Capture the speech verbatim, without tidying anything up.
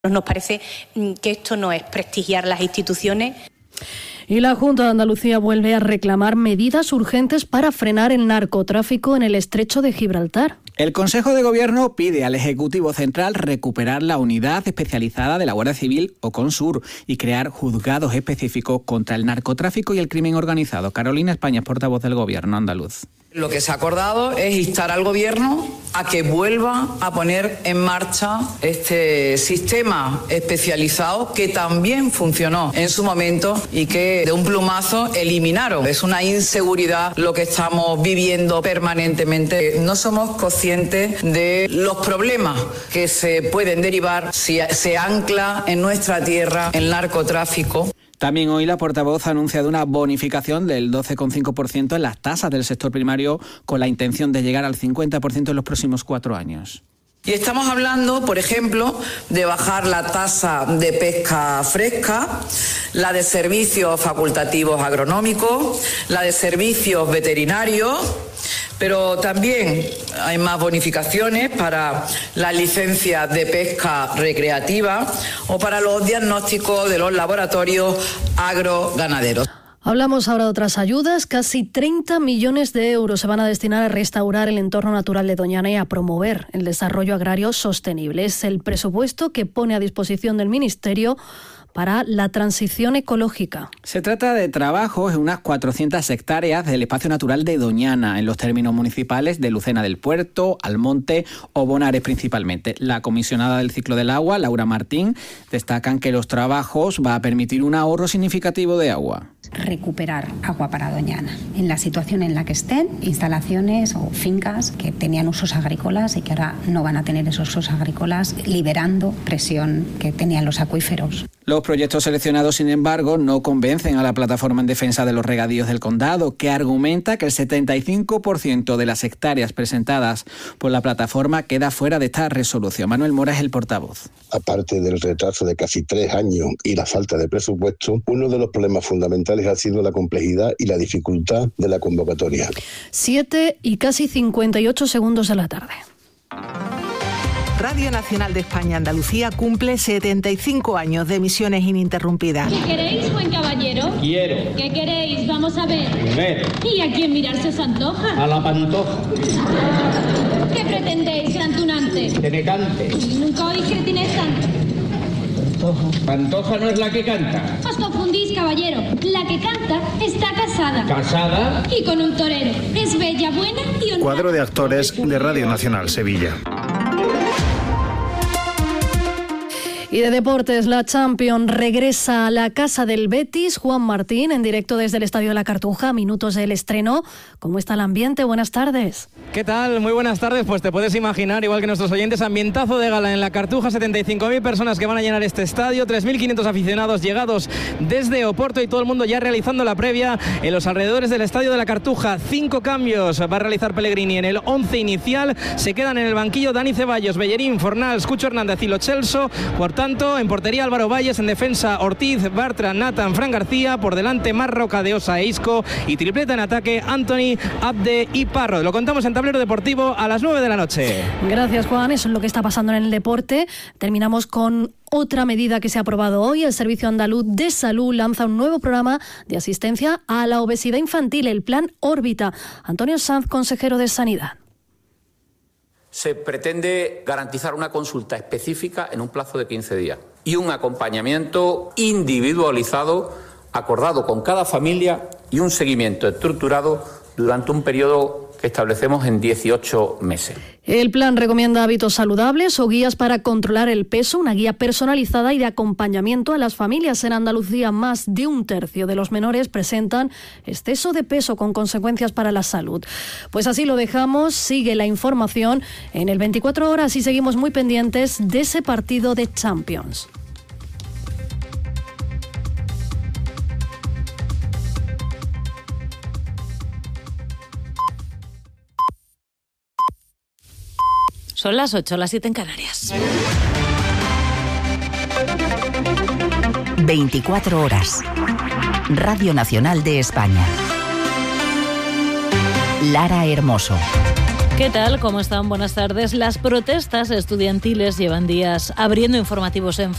Nos parece que esto no es prestigiar las instituciones. Y la Junta de Andalucía vuelve a reclamar medidas urgentes para frenar el narcotráfico en el estrecho de Gibraltar. El Consejo de Gobierno pide al Ejecutivo Central recuperar la unidad especializada de la Guardia Civil o Consur y crear juzgados específicos contra el narcotráfico y el crimen organizado. Carolina España, portavoz del Gobierno andaluz. Lo que se ha acordado es instar al Gobierno a que vuelva a poner en marcha este sistema especializado que también funcionó en su momento y que de un plumazo eliminaron. Es una inseguridad lo que estamos viviendo permanentemente. No somos conscientes de los problemas que se pueden derivar si se ancla en nuestra tierra el narcotráfico. También hoy la portavoz ha anunciado una bonificación del doce coma cinco por ciento en las tasas del sector primario con la intención de llegar al cincuenta por ciento en los próximos cuatro años. Y estamos hablando, por ejemplo, de bajar la tasa de pesca fresca, la de servicios facultativos agronómicos, la de servicios veterinarios, pero también hay más bonificaciones para las licencias de pesca recreativa o para los diagnósticos de los laboratorios agroganaderos. Hablamos ahora de otras ayudas. Casi treinta millones de euros se van a destinar a restaurar el entorno natural de Doñana y a promover el desarrollo agrario sostenible. Es el presupuesto que pone a disposición del Ministerio para la transición ecológica. Se trata de trabajos en unas cuatrocientas hectáreas del espacio natural de Doñana, en los términos municipales de Lucena del Puerto, Almonte o Bonares principalmente. La comisionada del ciclo del agua, Laura Martín, destacan que los trabajos van a permitir un ahorro significativo de agua. Recuperar agua para Doñana en la situación en la que estén, instalaciones o fincas que tenían usos agrícolas y que ahora no van a tener esos usos agrícolas, liberando presión que tenían los acuíferos. Los proyectos seleccionados, sin embargo, no convencen a la Plataforma en Defensa de los Regadíos del Condado, que argumenta que el setenta y cinco por ciento de las hectáreas presentadas por la plataforma queda fuera de esta resolución. Manuel Mora es el portavoz. Aparte del retraso de casi tres años y la falta de presupuesto, uno de los problemas fundamentales ha sido la complejidad y la dificultad de la convocatoria. Siete y casi cincuenta y ocho segundos de la tarde. Radio Nacional de España Andalucía cumple setenta y cinco años de emisiones ininterrumpidas. ¿Qué queréis, buen caballero? Quiero. ¿Qué queréis? Vamos a ver. Primero. ¿Y a quién mirarse os antoja? A la pantoja. ¿Qué pretendéis, gran tunante? Que me cante. Nunca oís que tienes tanto. Pantoja. Pantoja no es la que canta. Os confundís, caballero. La que canta está casada. ¿Casada? Y con un torero. Es bella, buena y honrada. Cuadro de actores de Radio Nacional Sevilla. Y de deportes, la Champions regresa a la casa del Betis. Juan Martín, en directo desde el Estadio de la Cartuja, minutos del estreno. ¿Cómo está el ambiente? Buenas tardes. ¿Qué tal? Muy buenas tardes. Pues te puedes imaginar, igual que nuestros oyentes, ambientazo de gala en la Cartuja. setenta y cinco mil personas que van a llenar este estadio, tres mil quinientos aficionados llegados desde Oporto y todo el mundo ya realizando la previa en los alrededores del Estadio de la Cartuja. Cinco cambios va a realizar Pellegrini en el once inicial. Se quedan en el banquillo Dani Ceballos, Bellerín, Fornals, Cucho Hernández y Lo Celso. Por tanto, en portería Álvaro Valles, en defensa Ortiz, Bartra, Nathan, Fran García, por delante Marroca, de Osa e Isco, y tripleta en ataque Anthony, Abde y Parro. Lo contamos en Tablero Deportivo a las nueve de la noche. Gracias, Juan. Eso es lo que está pasando en el deporte. Terminamos con otra medida que se ha aprobado hoy. El Servicio Andaluz de Salud lanza un nuevo programa de asistencia a la obesidad infantil, el Plan Órbita. Antonio Sanz, consejero de Sanidad. Se pretende garantizar una consulta específica en un plazo de quince días y un acompañamiento individualizado, acordado con cada familia, y un seguimiento estructurado durante un periodo que establecemos en dieciocho meses. El plan recomienda hábitos saludables o guías para controlar el peso, una guía personalizada y de acompañamiento a las familias. En Andalucía, más de un tercio de los menores presentan exceso de peso con consecuencias para la salud. Pues así lo dejamos. Sigue la información en el veinticuatro horas y seguimos muy pendientes de ese partido de Champions. Son las ocho, las siete en Canarias. veinticuatro horas. Radio Nacional de España. Lara Hermoso. ¿Qué tal? ¿Cómo están? Buenas tardes. Las protestas estudiantiles llevan días abriendo informativos en